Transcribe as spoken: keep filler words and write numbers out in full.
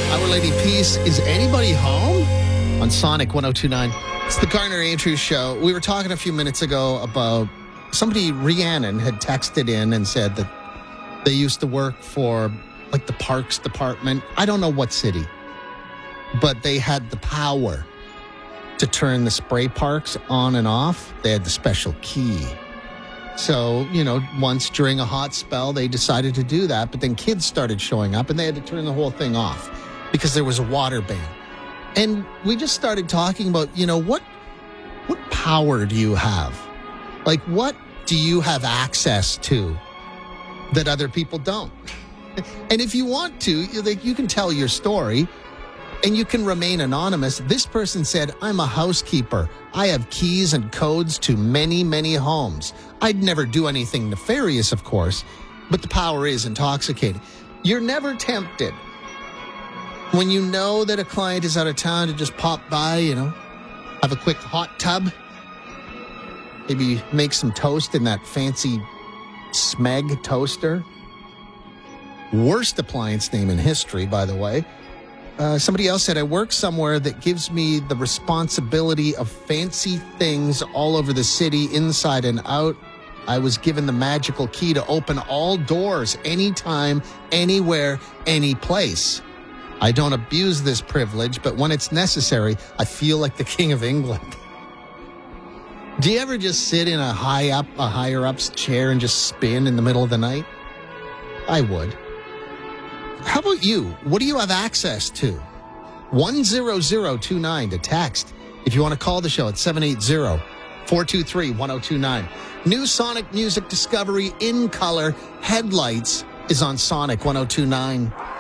Our Lady Peace. Is anybody home? On Sonic one oh two point nine. It's the Garner Andrews Show. We were talking a few minutes ago about somebody, Rhiannon, had texted in and said that they used to work for, like, the Parks Department. I don't know what city. But they had the power to turn the spray parks on and off. They had the special key. So, you know, once during a hot spell, they decided to do that. But then kids started showing up and they had to turn the whole thing off because there was a water ban. And we just started talking about, you know, what what power do you have? Like, what do you have access to that other people don't? And if you want to, you, like, you can tell your story and you can remain anonymous. This person said, I'm a housekeeper. I have keys and codes to many, many homes. I'd never do anything nefarious, of course, but the power is intoxicating. You're never tempted when you know that a client is out of town to just pop by, you know, have a quick hot tub, maybe make some toast in that fancy Smeg toaster. Worst appliance name in history, by the way. Uh, somebody else said, I work somewhere that gives me the responsibility of fancy things all over the city, inside and out. I was given the magical key to open all doors, anytime, anywhere, any place. I don't abuse this privilege, but when it's necessary, I feel like the King of England. Do you ever just sit in a high up, a higher up's chair and just spin in the middle of the night? I would. How about you? What do you have access to? one zero zero two nine to text. If you want to call the show at seven eight zero, four two three, one oh two nine. New Sonic Music Discovery in color. Headlights is on Sonic one oh two nine.